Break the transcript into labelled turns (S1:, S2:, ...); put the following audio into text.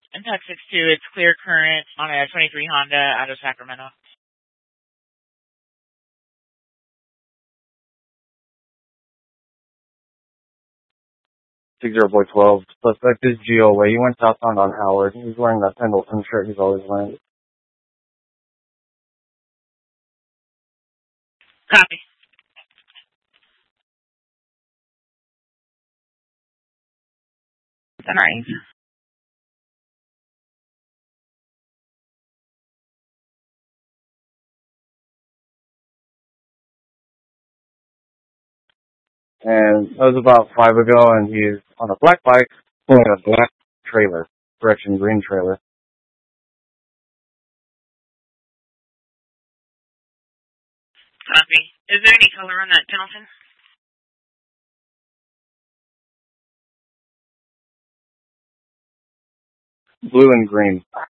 S1: Impact 6-2, it's clear current on a 23 Honda out of Sacramento.
S2: 60-12. Suspect is Geo Way. He went southbound on Howard. He's wearing that Pendleton shirt he's always wearing.
S1: Copy. Sunrise.
S2: And that was about 5 ago, and he's on a black bike pulling a black trailer, correction, green trailer.
S1: Copy. Is there any color on that Pendleton?
S2: Blue and green.